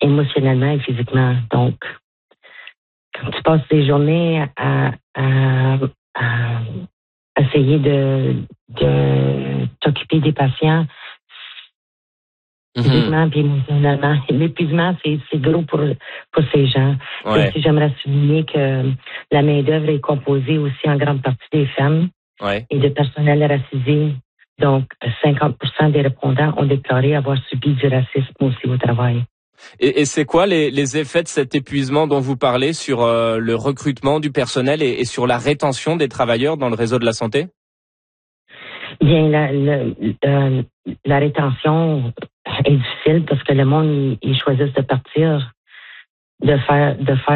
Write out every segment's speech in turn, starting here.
émotionnellement et physiquement. Donc, quand tu passes des journées à essayer de t'occuper des patients physiquement et émotionnellement, l'épuisement, c'est gros pour ces gens. Ouais. Aussi, j'aimerais souligner que la main-d'œuvre est composée aussi en grande partie des femmes et de personnel racisé. Donc, 50% des répondants ont déclaré avoir subi du racisme aussi au travail. Et c'est quoi les effets de cet épuisement dont vous parlez sur le recrutement du personnel et sur la rétention des travailleurs dans le réseau de la santé? Bien, la rétention est difficile parce que le monde, ils choisissent de partir, de faire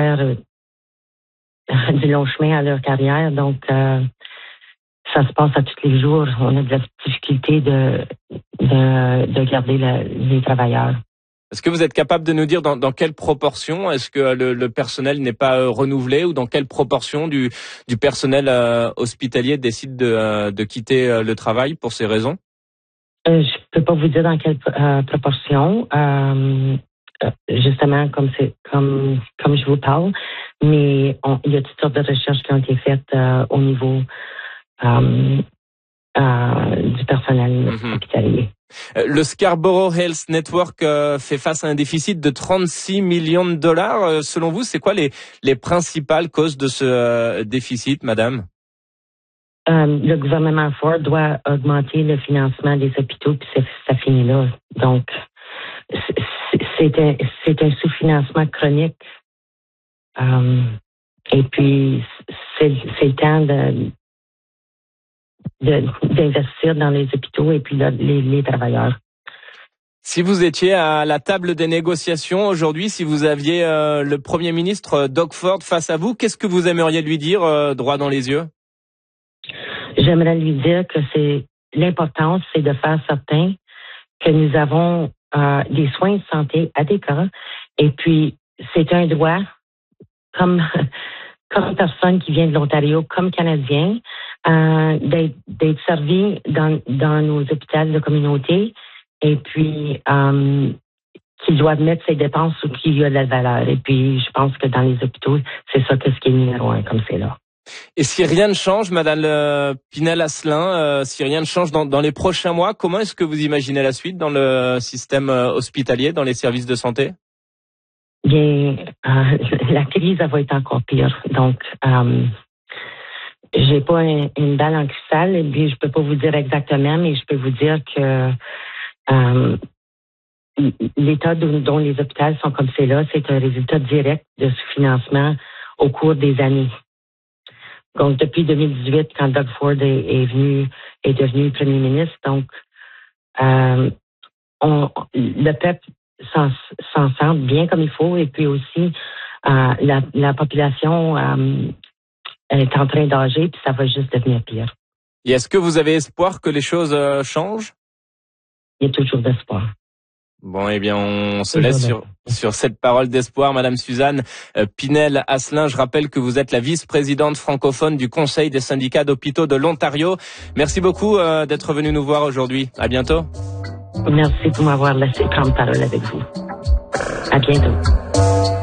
du long chemin à leur carrière. Donc, ça se passe à tous les jours. On a de la difficulté de garder les travailleurs. Est-ce que vous êtes capable de nous dire dans quelle proportion est-ce que le personnel n'est pas renouvelé ou dans quelle proportion du personnel hospitalier décide de quitter le travail pour ces raisons? Je peux pas vous dire dans quelle proportion, justement comme je vous parle, mais il y a toutes sortes de recherches qui ont été faites au niveau du personnel hospitalier. Le Scarborough Health Network fait face à un déficit de 36 millions de dollars. Selon vous, c'est quoi les principales causes de ce déficit, madame? Le gouvernement Ford doit augmenter le financement des hôpitaux, puis ça finit là. Donc, c'est un sous-financement chronique. Et puis, c'est le temps d'investir dans les hôpitaux et puis les travailleurs. Si vous étiez à la table des négociations aujourd'hui, si vous aviez le Premier ministre Doug Ford face à vous, qu'est-ce que vous aimeriez lui dire droit dans les yeux? J'aimerais lui dire que l'importance, c'est de faire certain que nous avons des soins de santé adéquats. Et puis, c'est un droit, comme personne qui vient de l'Ontario, comme Canadien, d'être servi dans nos hôpitaux de communauté. Et puis, qu'ils doivent mettre ses dépenses où il y a de la valeur. Et puis, je pense que dans les hôpitaux, c'est ça ce qui est numéro 1, comme c'est là. Et si rien ne change, madame Pinel-Asselin, si rien ne change dans les prochains mois, comment est-ce que vous imaginez la suite dans le système hospitalier, dans les services de santé? Bien, la crise, elle va être encore pire. Donc, j'ai pas une balle en cristal, et puis je peux pas vous dire exactement, mais je peux vous dire que l'état dont les hôpitaux sont comme c'est là, c'est un résultat direct de sous-financement au cours des années. Donc, depuis 2018, quand Doug Ford est devenu premier ministre, donc le peuple s'en sent bien comme il faut, et puis aussi la population est en train d'âger, puis ça va juste devenir pire. Et est-ce que vous avez espoir que les choses changent? Il y a toujours d'espoir. Bon, eh bien, on se laisse sur cette parole d'espoir, madame Suzanne Pinel-Asselin. Je rappelle que vous êtes la vice-présidente francophone du Conseil des syndicats d'hôpitaux de l'Ontario. Merci beaucoup d'être venu nous voir aujourd'hui. À bientôt. Merci pour m'avoir laissé prendre parole avec vous. À bientôt.